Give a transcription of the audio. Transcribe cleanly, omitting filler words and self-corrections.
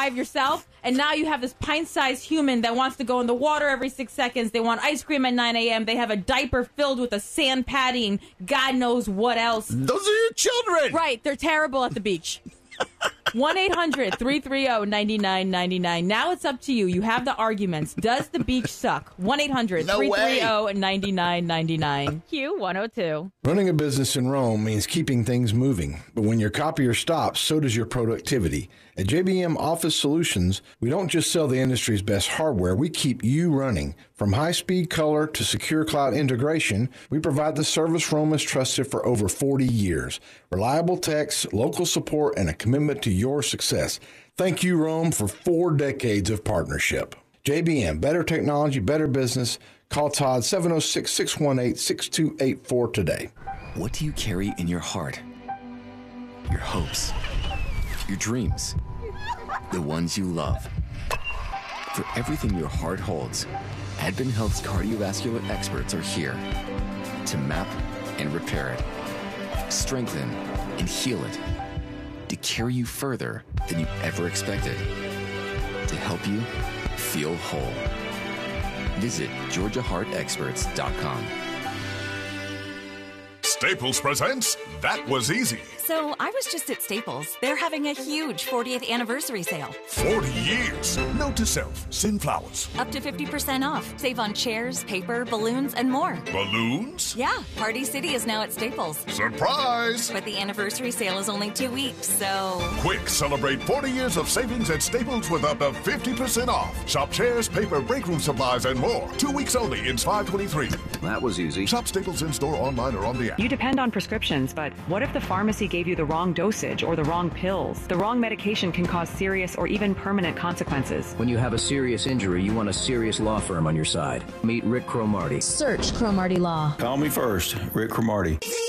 drive yourself, and now you have this pint-sized human that wants to go in the water every 6 seconds. They want ice cream at 9 a.m. They have a diaper filled with a sand patty and God knows what else. Those are your children. Right. They're terrible at the beach. 1-800-330-9999. Now it's up to you. You have the arguments. Does the beach suck? 1-800-330-9999. Q102. Running a business in Rome means keeping things moving. But when your copier stops, so does your productivity. At JBM Office Solutions, we don't just sell the industry's best hardware. We keep you running. From high-speed color to secure cloud integration, we provide the service Rome has trusted for over 40 years. Reliable techs, local support, and a commitment to your success. Thank you, Rome, for 4 decades of partnership. JBM, better technology, better business. Call Todd 706-618-6284 today. What do you carry in your heart? Your hopes, your dreams, the ones you love. For everything your heart holds, Advent Health's cardiovascular experts are here to map and repair it, strengthen and heal it, to carry you further than you ever expected, to help you feel whole. Visit GeorgiaHeartExperts.com. Staples presents That Was Easy. So I was just at Staples. They're having a huge 40th anniversary sale. 40 years. Note to self, send flowers. Up to 50% off. Save on chairs, paper, balloons, and more. Balloons? Yeah, Party City is now at Staples. Surprise! But the anniversary sale is only 2 weeks, so... Quick, celebrate 40 years of savings at Staples with up to 50% off. Shop chairs, paper, break room supplies, and more. 2 weeks only in 523. That was easy. Shop Staples in-store, online, or on the app. You depend on prescriptions, but what if the pharmacy gave you the wrong dosage or the wrong pills? The wrong medication can cause serious or even permanent consequences. When you have a serious injury, you want a serious law firm on your side. Meet Rick Cromartie. Search Cromartie Law. Call me first, Rick Cromartie.